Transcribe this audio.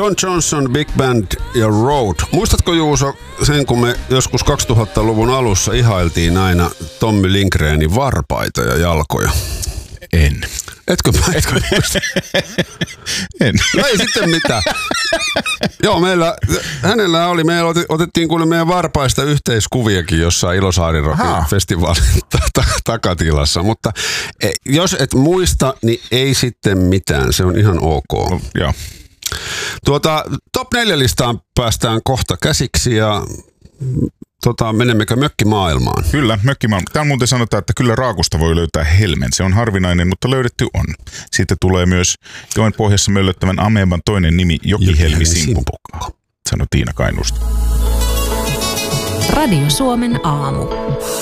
John Johnson, Big Band ja Road. Muistatko, Juuso, sen kun me joskus 2000-luvun alussa ihailtiin aina Tommy Lindgrenin varpaita ja jalkoja? En. Etkö muista? En. No ei sitten mitään. Joo, hänellä oli, me otettiin kuule meidän varpaista yhteiskuviakin jossain Ilosaarirokin festivaalin takatilassa, mutta jos et muista, niin ei sitten mitään, se on ihan ok. No, joo. Top 4 listaan päästään kohta käsiksi ja menemmekö mökkimaailmaan? Kyllä, mökkimaailmaan. Täällä muuten sanotaan, että kyllä raakusta voi löytää helmen. Se on harvinainen, mutta löydetty on. Siitä tulee myös joen pohjassa möllöttävän ameban toinen nimi, jokihelmisimpukka, sanoi Tiina Kainuusta. Radio Suomen aamu.